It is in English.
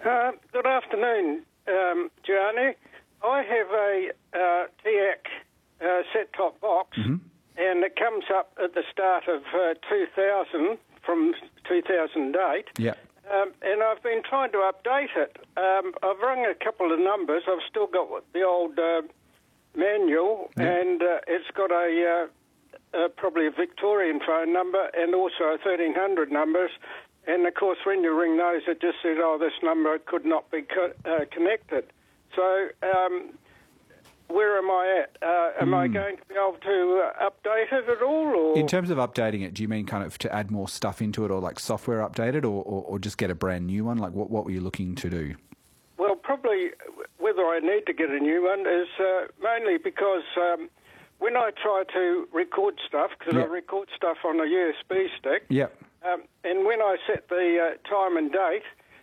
Good afternoon, Gianni. I have a TAC set-top box, and it comes up at the start of 2000 from 2008. Yeah. And I've been trying to update it. I've rung a couple of numbers. I've still got the old manual, and it's got probably a Victorian phone number and also a 1300 numbers. And, of course, when you ring those, it just says, this number could not be connected. So where am I at? Am I going to be able to update it at all? Or? In terms of updating it, do you mean kind of to add more stuff into it or like software updated or just get a brand new one? Like what were you looking to do? Well, probably whether I need to get a new one is mainly because when I try to record stuff, because I record stuff on a USB stick, and when I set the time and date,